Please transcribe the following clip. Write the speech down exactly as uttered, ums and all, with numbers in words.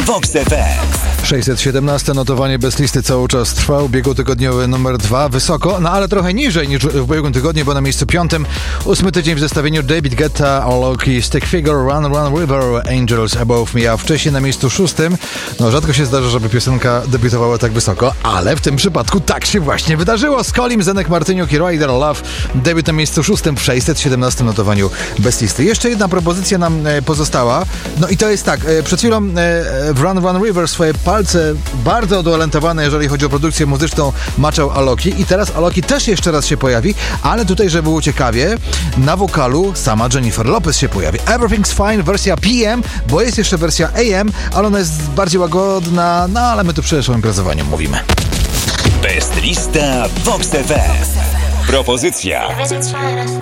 Vox F M. sześćset siedemnaście notowanie bez listy cały czas trwa. Ubiegłotygodniowy numer dwa wysoko, no ale trochę niżej niż w ubiegłym tygodniu, bo na miejscu piątym. Ósmy tydzień w zestawieniu David Guetta, Alok, Stick Figure, Run Run River, Angels Above Me, a wcześniej na miejscu szóstym. No rzadko się zdarza, żeby piosenka debiutowała tak wysoko, ale w tym przypadku tak się właśnie wydarzyło. Skolim, Zenek Martyniuk i Rider Love. Debiut na miejscu szóstym w sześćset siedemnastym notowaniu bez listy. Jeszcze jedna propozycja nam pozostała. No i to jest tak, przed chwilą w Run Run River swoje palce bardzo odolentowane, jeżeli chodzi o produkcję muzyczną, maczał Aloki i teraz Aloki też jeszcze raz się pojawi, ale tutaj, żeby było ciekawie, na wokalu sama Jennifer Lopez się pojawi. Everything's Fine, wersja P M, bo jest jeszcze wersja A M, ale ona jest bardziej łagodna, no ale my tu przecież o imprezowaniu mówimy. Best lista Vox F M. Propozycja